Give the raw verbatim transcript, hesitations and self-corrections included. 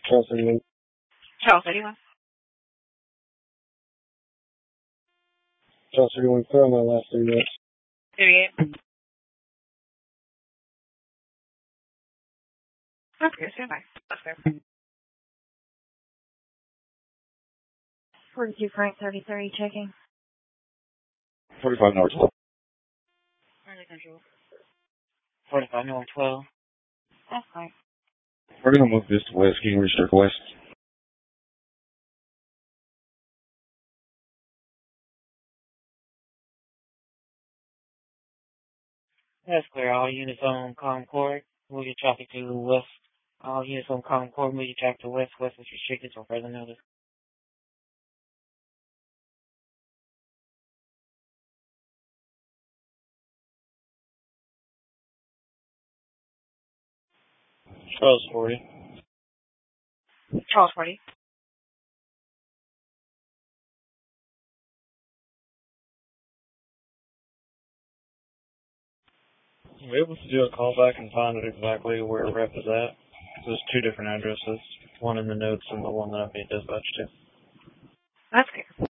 Charles thirty-one. Charles thirty-one. Charles thirty-one, clear on my last three minutes. thirty-eight. That's good. Stand by. That's good. forty-two Frank thirty-three, checking. forty-five north. Under control. forty-five north twelve. That's fine. We're going to move this to west. Can you restrict west? That's clear. All units on Concord. Move your traffic to the west. All units on Concord. Move your traffic to west. West is restricted until further notice. Charles forty. Charles forty. We're able to do a callback and find out exactly where rep is at. There's two different addresses, one in the notes and the one that I'm being dispatched to. That's clear.